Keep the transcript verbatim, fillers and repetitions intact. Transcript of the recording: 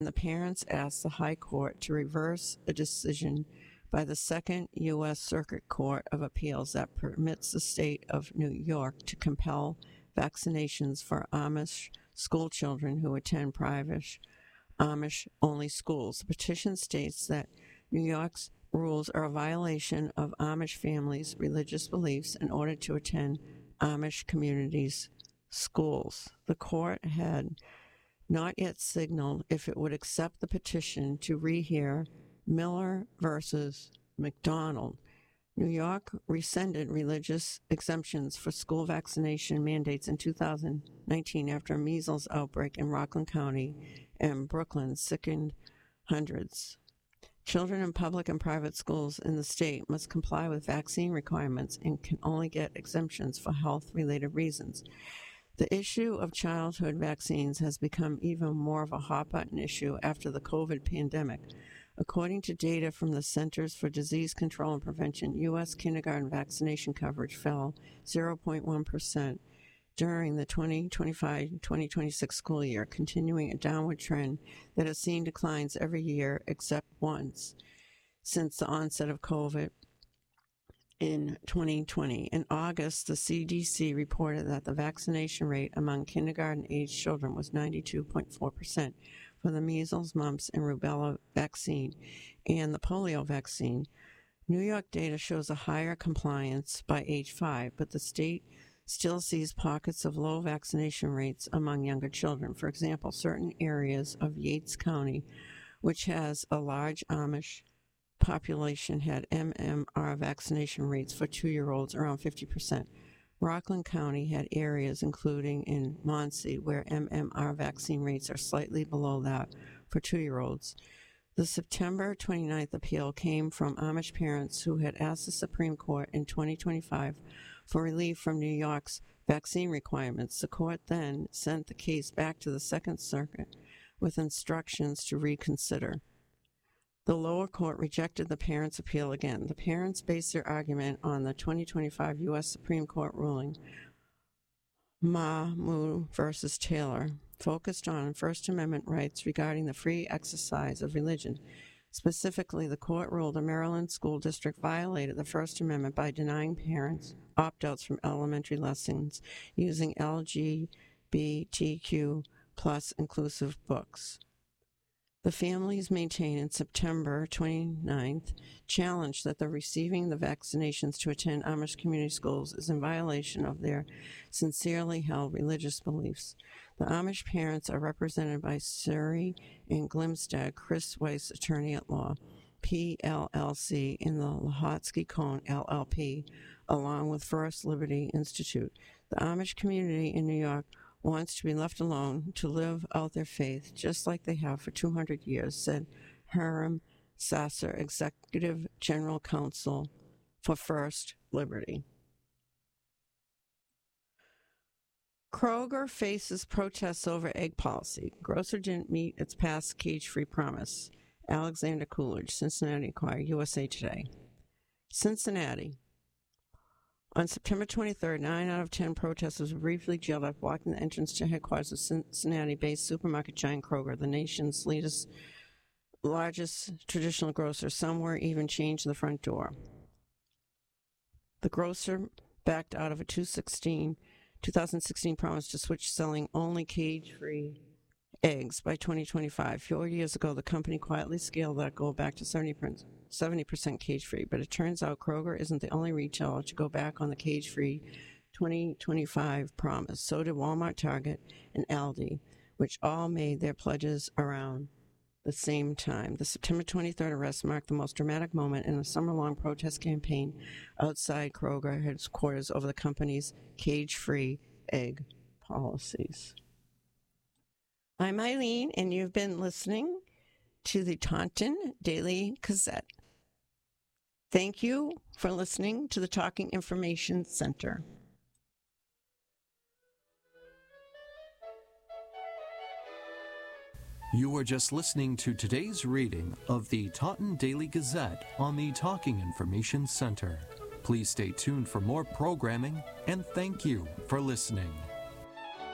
The parents asked the High Court to reverse a decision by the Second U S Circuit Court of Appeals that permits the state of New York to compel vaccinations for Amish school children who attend private Amish-only schools. The petition states that New York's rules are a violation of Amish families' religious beliefs in order to attend Amish communities' schools. The court had not yet signaled if it would accept the petition to rehear Miller versus McDonald. New York rescinded religious exemptions for school vaccination mandates in two thousand nineteen after a measles outbreak in Rockland County and Brooklyn sickened hundreds. Children in public and private schools in the state must comply with vaccine requirements and can only get exemptions for health-related reasons. The issue of childhood vaccines has become even more of a hot-button issue after the COVID pandemic. According to data from the Centers for Disease Control and Prevention, U S kindergarten vaccination coverage fell zero point one percent during the twenty twenty-five twenty twenty-six school year, continuing a downward trend that has seen declines every year except once since the onset of COVID in twenty twenty. In August, the C D C reported that the vaccination rate among kindergarten-age children was ninety-two point four percent for the measles, mumps, and rubella vaccine and the polio vaccine. New York data shows a higher compliance by age five, but the state still sees pockets of low vaccination rates among younger children. For example, certain areas of Yates County, which has a large Amish population, had M M R vaccination rates for two-year-olds around fifty percent. Rockland County had areas, including in Muncie, where M M R vaccine rates are slightly below that for two-year-olds. The September twenty-ninth appeal came from Amish parents who had asked the Supreme Court in twenty twenty-five for relief from New York's vaccine requirements. The court then sent the case back to the Second Circuit with instructions to reconsider. The lower court rejected the parents' appeal again. The parents based their argument on the twenty twenty-five U S Supreme Court ruling, Mahmoud versus Taylor, focused on First Amendment rights regarding the free exercise of religion. Specifically, the court ruled a Maryland school district violated the First Amendment by denying parents opt-outs from elementary lessons using L G B T Q plus inclusive books. The families maintained in September twenty-ninth challenged that the receiving the vaccinations to attend Amish community schools is in violation of their sincerely held religious beliefs. The Amish parents are represented by Surrey and Glimstead, Chris Weiss, attorney at law, P L L C, in the Lahotsky Cone L L P, along with First Liberty Institute. The Amish community in New York wants to be left alone to live out their faith just like they have for two hundred years, said Hiram Sasser, Executive General Counsel for First Liberty. Kroger faces protests over egg policy. Grocer didn't meet its past cage-free promise. Alexander Coolidge, Cincinnati Enquirer, U S A Today. Cincinnati. On September twenty-third, nine out of ten protesters were briefly jailed after blocking the entrance to headquarters of Cincinnati-based supermarket giant Kroger, the nation's latest, largest traditional grocer. Some were even changed the front door. The grocer backed out of a two thousand sixteen promise to switch selling only cage-free eggs by twenty twenty-five. Four years ago, the company quietly scaled that goal back to seventy percent cage-free, but it turns out Kroger isn't the only retailer to go back on the cage-free twenty twenty-five promise. So did Walmart, Target, and Aldi, which all made their pledges around the same time. The September twenty-third arrest marked the most dramatic moment in a summer-long protest campaign outside Kroger headquarters over the company's cage-free egg policies. I'm Eileen, and you've been listening to the Taunton Daily Gazette. Thank you for listening to the Talking Information Center. You are just listening to today's reading of the Taunton Daily Gazette on the Talking Information Center. Please stay tuned for more programming, and thank you for listening.